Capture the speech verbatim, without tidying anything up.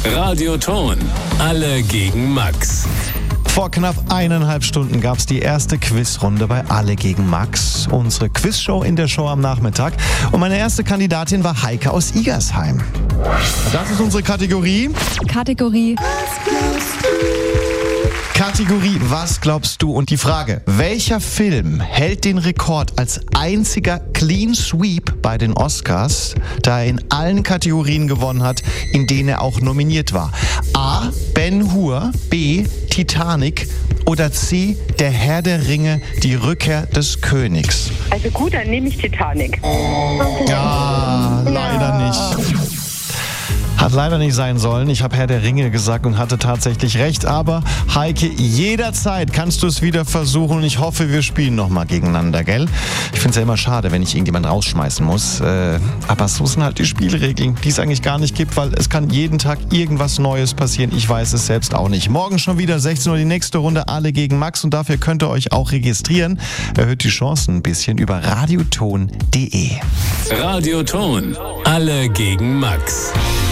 Radioton. Alle gegen Max. Vor knapp eineinhalb Stunden gab es die erste Quizrunde bei Alle gegen Max, unsere Quizshow in der Show am Nachmittag. Und meine erste Kandidatin war Heike aus Igersheim. Das ist unsere Kategorie. Kategorie. Kategorie Was glaubst du? Und die Frage, welcher Film hält den Rekord als einziger Clean Sweep bei den Oscars, da er in allen Kategorien gewonnen hat, in denen er auch nominiert war? A. Ben-Hur, B. Titanic oder C. Der Herr der Ringe, die Rückkehr des Königs? Also gut, dann nehme ich Titanic. Ja, leider nicht. Hat leider nicht sein sollen. Ich habe Herr der Ringe gesagt und hatte tatsächlich recht. Aber Heike, jederzeit kannst du es wieder versuchen. Und ich hoffe, wir spielen nochmal gegeneinander, gell? Ich finde es ja immer schade, wenn ich irgendjemand rausschmeißen muss. Äh, aber so sind halt die Spielregeln, die es eigentlich gar nicht gibt, weil es kann jeden Tag irgendwas Neues passieren. Ich weiß es selbst auch nicht. Morgen schon wieder sechzehn Uhr die nächste Runde Alle gegen Max. Und dafür könnt ihr euch auch registrieren. Erhöht die Chancen ein bisschen über radioton punkt de. Radioton. Alle gegen Max.